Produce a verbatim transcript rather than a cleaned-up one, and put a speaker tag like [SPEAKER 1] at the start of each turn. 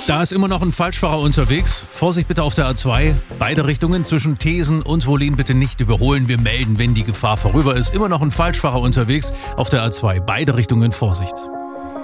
[SPEAKER 1] Da ist immer noch ein Falschfahrer unterwegs. Vorsicht bitte auf der A zwei. Beide Richtungen zwischen Thesen und Wollin bitte nicht überholen. Wir melden, wenn die Gefahr vorüber ist. Immer noch ein Falschfahrer unterwegs auf der A zwei. Beide Richtungen Vorsicht.